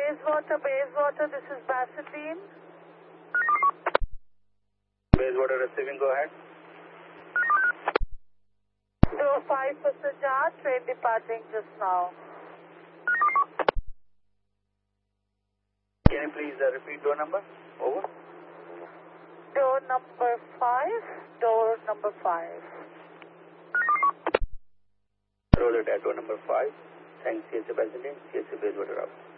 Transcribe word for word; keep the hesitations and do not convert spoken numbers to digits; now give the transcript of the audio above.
Bayswater, Bayswater, this is Bassettine. Bayswater receiving, go ahead. zero five for Sajjad, train departing just now. Can you please uh, repeat door number? Over. Door number five, door number five. Roll it at door number five. Thanks, C S A Bassettine, C S A Bayswater out.